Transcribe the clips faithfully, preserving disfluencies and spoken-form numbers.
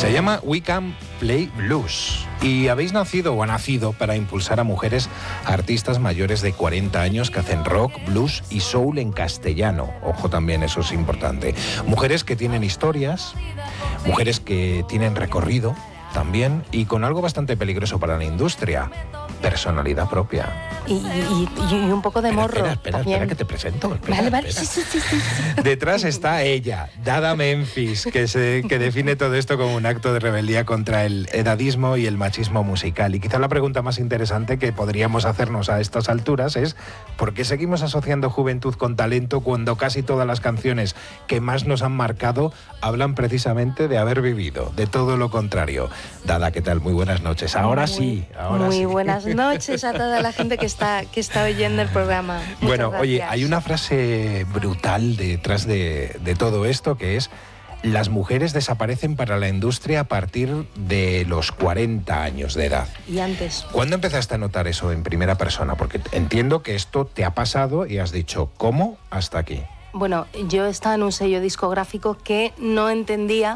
Se llama We Can Play Blues y habéis nacido o ha nacido para impulsar a mujeres artistas mayores de cuarenta años que hacen rock, blues y soul en castellano. Ojo también, eso es importante. Mujeres que tienen historias, mujeres que tienen recorrido también y con algo bastante peligroso para la industria, personalidad propia. Y, y, y un poco de morro. Espera, espera, también. espera que te presento. Espera, vale, vale, espera. sí, sí, sí, sí. Detrás está ella, Dada Memphis, que, se, que define todo esto como un acto de rebeldía contra el edadismo y el machismo musical. Y quizá la pregunta más interesante que podríamos hacernos a estas alturas es ¿por qué seguimos asociando juventud con talento cuando casi todas las canciones que más nos han marcado hablan precisamente de haber vivido, de todo lo contrario? Dada, ¿qué tal? Muy buenas noches. Ahora muy, sí, ahora muy sí. Muy buenas noches a toda la gente que está, que está oyendo el programa. Muchas bueno, gracias. Oye, hay una frase brutal detrás de, de todo esto que es: las mujeres desaparecen para la industria a partir de los cuarenta años de edad. Y antes. ¿Cuándo empezaste a notar eso en primera persona? Porque entiendo que esto te ha pasado y has dicho, ¿cómo hasta aquí? Bueno, yo estaba en un sello discográfico que no entendía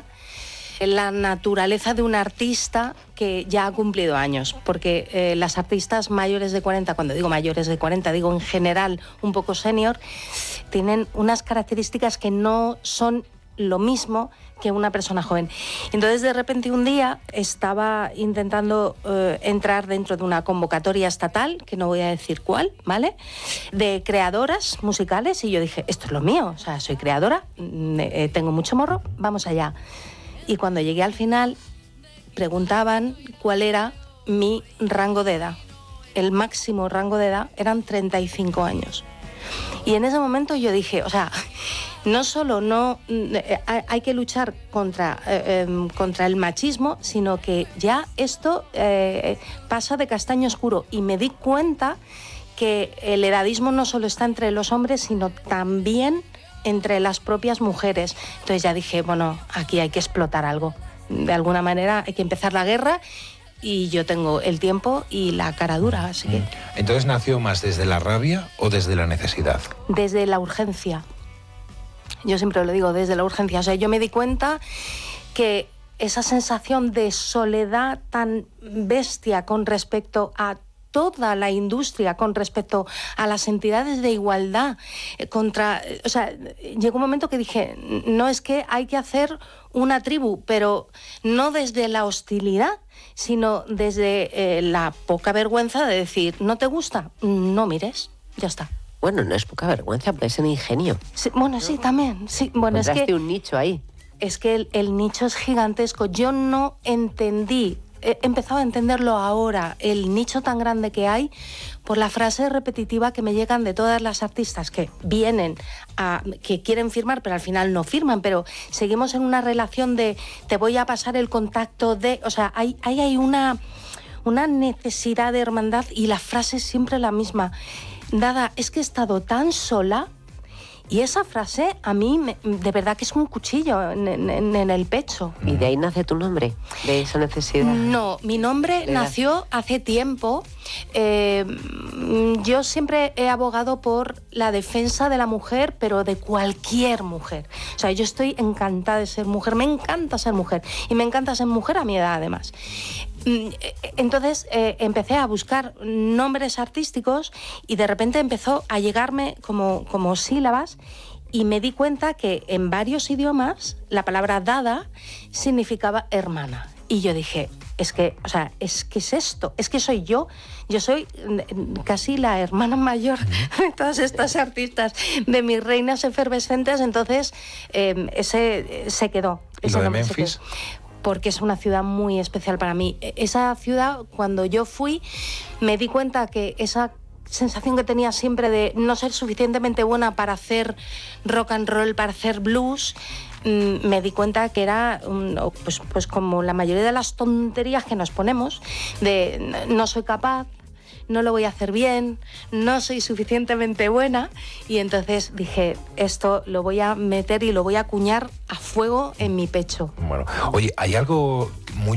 la naturaleza de un artista que ya ha cumplido años, porque eh, las artistas mayores de cuarenta, cuando digo mayores de cuarenta, digo en general un poco senior, tienen unas características que no son lo mismo que una persona joven. Entonces, de repente, un día estaba intentando eh, entrar dentro de una convocatoria estatal, que no voy a decir cuál, ¿vale?, de creadoras musicales, y yo dije, esto es lo mío, o sea, soy creadora, eh, tengo mucho morro, vamos allá. Y cuando llegué al final, preguntaban cuál era mi rango de edad. El máximo rango de edad eran treinta y cinco años. Y en ese momento yo dije, o sea, no solo no eh, hay que luchar contra, eh, eh, contra el machismo, sino que ya esto eh, pasa de castaño oscuro. Y me di cuenta que el edadismo no solo está entre los hombres, sino también entre las propias mujeres. Entonces ya dije, bueno, aquí hay que explotar algo. De alguna manera hay que empezar la guerra y yo tengo el tiempo y la cara dura, así que... Entonces, ¿nació más desde la rabia o desde la necesidad? Desde la urgencia. Yo siempre lo digo, desde la urgencia. O sea, yo me di cuenta que esa sensación de soledad tan bestia con respecto a toda la industria, con respecto a las entidades de igualdad, contra, o sea, llegó un momento que dije, no, es que hay que hacer una tribu, pero no desde la hostilidad, sino desde eh, la poca vergüenza de decir, ¿no te gusta? No mires, ya está. Bueno, no es poca vergüenza, pero es un ingenio. Sí, bueno, sí, también. Sí, bueno, es que un nicho ahí. Es que el, el nicho es gigantesco. Yo no entendí. He empezado a entenderlo ahora, el nicho tan grande que hay, por la frase repetitiva que me llegan de todas las artistas que vienen, a, que quieren firmar, pero al final no firman, pero seguimos en una relación de te voy a pasar el contacto de... O sea, hay, hay, hay una, una necesidad de hermandad y la frase es siempre la misma. Dada, es que he estado tan sola. Y esa frase a mí me, de verdad que es un cuchillo en, en, en el pecho. ¿Y de ahí nace tu nombre? ¿De esa necesidad? No, mi nombre nació hace tiempo. Eh, yo siempre he abogado por la defensa de la mujer, pero de cualquier mujer. O sea, yo estoy encantada de ser mujer, me encanta ser mujer. Y me encanta ser mujer a mi edad, además. Entonces eh, empecé a buscar nombres artísticos y de repente empezó a llegarme como, como sílabas y me di cuenta que en varios idiomas la palabra dada significaba hermana. Y yo dije, es que, o sea, es que es esto, es que soy yo, yo soy casi la hermana mayor de todas estas artistas, de mis reinas efervescentes, entonces eh, ese se quedó. ¿Y lo de Memphis? Porque es una ciudad muy especial para mí. Esa ciudad, cuando yo fui, me di cuenta que esa sensación que tenía siempre de no ser suficientemente buena para hacer rock and roll, para hacer blues, me di cuenta que era pues, pues como la mayoría de las tonterías que nos ponemos, de no soy capaz, no lo voy a hacer bien, no soy suficientemente buena, y entonces dije, esto lo voy a meter y lo voy a acuñar a fuego en mi pecho. Bueno, oye, hay algo muy